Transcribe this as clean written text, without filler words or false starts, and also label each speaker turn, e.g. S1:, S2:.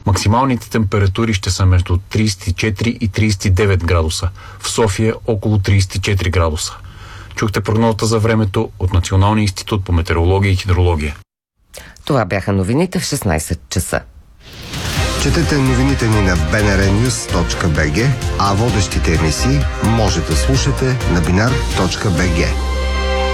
S1: Максималните температури ще са между 34 и 39 градуса. В София около 34 градуса. Чухте прогнозата за времето от Националния институт по метеорология и хидрология.
S2: Това бяха новините в 16 часа.
S3: Четете новините ни на bnrnews.bg, а водещите емисии може да слушате на binar.bg.